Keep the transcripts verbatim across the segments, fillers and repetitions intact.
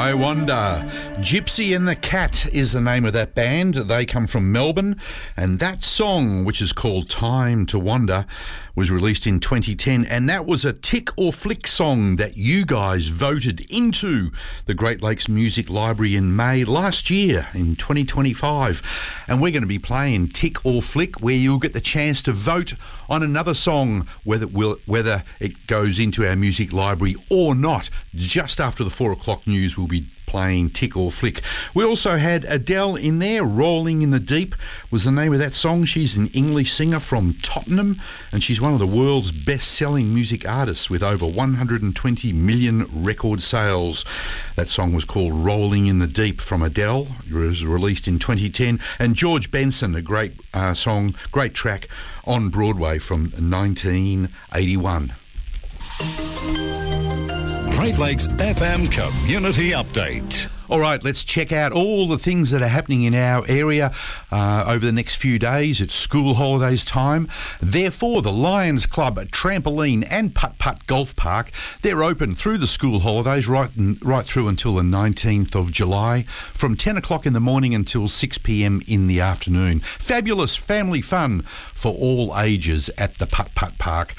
I Wonder. Gypsy and the Cat is the name of that band. They come from Melbourne, and that song, which is called Time to Wander, was released in twenty ten, and that was a tick or flick song that you guys voted into the Great Lakes Music Library in May last year in twenty twenty-five. And we're going to be playing Tick or Flick, where you'll get the chance to vote on another song, whether will whether it goes into our music library or not. Just after the four o'clock news, we'll be playing Tick or Flick. We also had Adele in there. Rolling in the Deep was the name of that song. She's an English singer from Tottenham, and she's one of the world's best-selling music artists with over one hundred twenty million record sales. That song was called Rolling in the Deep from Adele. It was released in twenty ten. And George Benson, a great uh, song, great track on Broadway from nineteen eighty-one. Great Lakes F M Community Update. All right, let's check out all the things that are happening in our area uh, over the next few days. It's school holidays time. Therefore, the Lions Club Trampoline and Putt-Putt Golf Park, they're open through the school holidays right, right through until the nineteenth of July, from ten o'clock in the morning until six p.m. in the afternoon. Fabulous family fun for all ages at the Putt-Putt Park.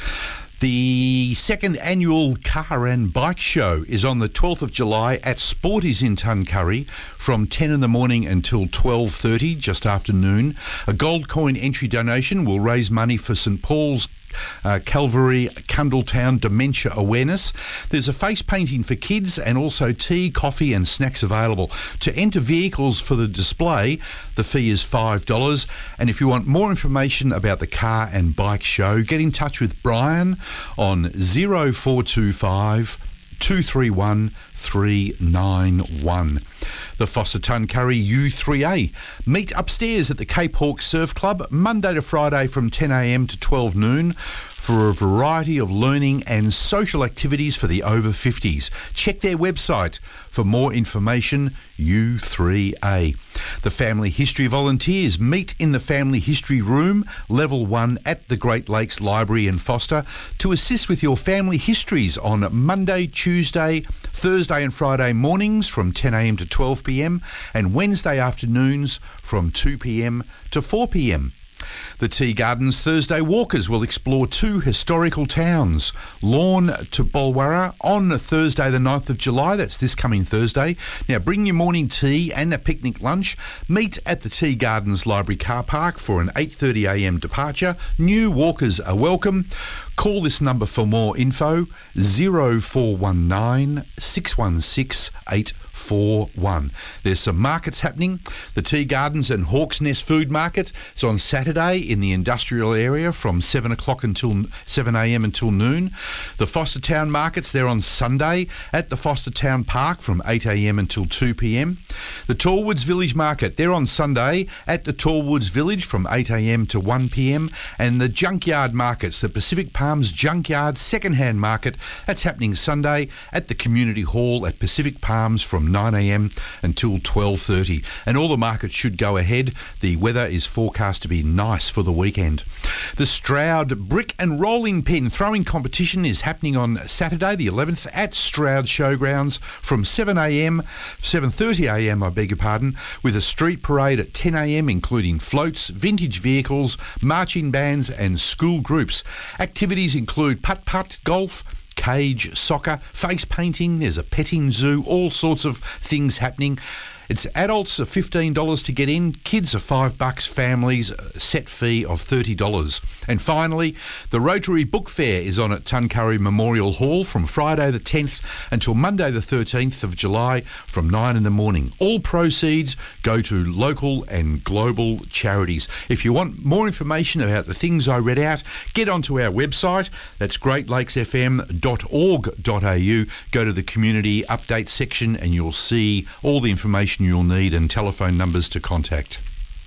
The second annual Car and Bike Show is on the twelfth of July at Sporties in Tuncurry from ten in the morning until twelve thirty, just after noon. A gold coin entry donation will raise money for St Paul's Uh, Calvary Cundletown Dementia Awareness. There's a face painting for kids and also tea, coffee and snacks available. To enter vehicles for the display, the fee is five dollars. And if you want more information about the Car and Bike Show, get in touch with Brian on zero four two five, two three one, three nine one. The Foster Tuncurry U three A. Meet upstairs at the Cape Hawk Surf Club Monday to Friday from ten a.m. to twelve noon for a variety of learning and social activities for the over fifties. Check their website for more information, U three A. The Family History Volunteers meet in the Family History Room, Level one at the Great Lakes Library in Foster to assist with your family histories on Monday, Tuesday, Thursday and Friday mornings from ten a.m. to twelve p.m. and Wednesday afternoons from two p.m. to four p.m. The Tea Gardens Thursday Walkers will explore two historical towns, Lorne to Bulwarra, on Thursday the ninth of July. That's this coming Thursday. Now bring your morning tea and a picnic lunch. Meet at the Tea Gardens Library car park for an eight thirty a.m. departure. New walkers are welcome. Call this number for more info, zero four one nine, six one six, eight four one. There's some markets happening. The Tea Gardens and Hawks Nest Food Market is on Saturday in the industrial area from seven o'clock until seven a.m. until noon. The Foster Town Markets, they're on Sunday at the Foster Town Park from eight a.m. until two p.m. The Tallwoods Village Market, they're on Sunday at the Tallwoods Village from eight a.m. to one p.m. And the Junkyard Markets, the Pacific Palms Junkyard Secondhand Market, that's happening Sunday at the Community Hall at Pacific Palms from nine a.m. until twelve thirty. And all the markets should go ahead. The weather is forecast to be nice for the weekend. The Stroud Brick and Rolling Pin Throwing Competition is happening on Saturday the eleventh at Stroud Showgrounds from seven a.m. seven thirty a.m. I beg your pardon, with a street parade at ten a.m. including floats, vintage vehicles, marching bands and school groups. Activities include putt-putt, golf, cage, soccer, face painting, there's a petting zoo, all sorts of things happening. It's adults are fifteen dollars to get in, kids are five bucks, families a set fee of thirty dollars. And finally, the Rotary Book Fair is on at Tuncurry Memorial Hall from Friday the tenth until Monday the thirteenth of July from nine in the morning. All proceeds go to local and global charities. If you want more information about the things I read out, get onto our website. That's great lakes f m dot org dot a u. Go to the community update section and you'll see all the information you'll need and telephone numbers to contact.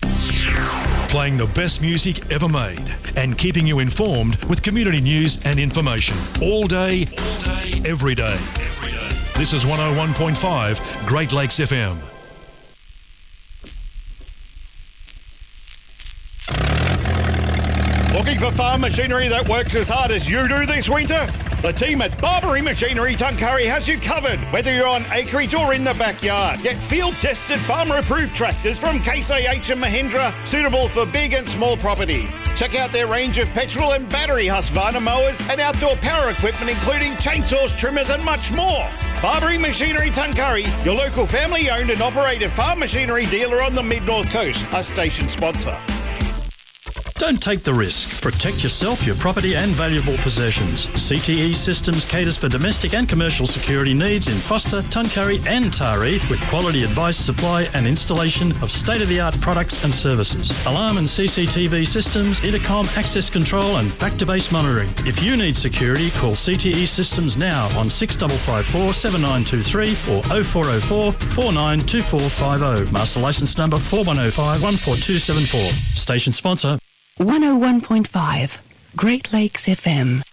Playing the best music ever made and keeping you informed with community news and information all day, all day, every day. Every day. This is one oh one point five Great Lakes F M. Looking for farm machinery that works as hard as you do this winter? The team at Barbary Machinery Tuncurry has you covered, whether you're on acreage or in the backyard. Get field-tested, farmer-approved tractors from Case A H and Mahindra, suitable for big and small property. Check out their range of petrol and battery Husqvarna mowers and outdoor power equipment, including chainsaws, trimmers and much more. Barbary Machinery Tuncurry, your local family-owned and operated farm machinery dealer on the Mid-North Coast, a station sponsor. Don't take the risk. Protect yourself, your property and valuable possessions. C T E Systems caters for domestic and commercial security needs in Foster, Tuncurry and Taree with quality advice, supply and installation of state-of-the-art products and services. Alarm and C C T V systems, intercom, access control and back-to-base monitoring. If you need security, call C T E Systems now on six five five four, seven nine two three or oh four oh four, four nine two four five oh. Master licence number four one oh five, one four two seven four. Station sponsor one oh one point five, Great Lakes F M.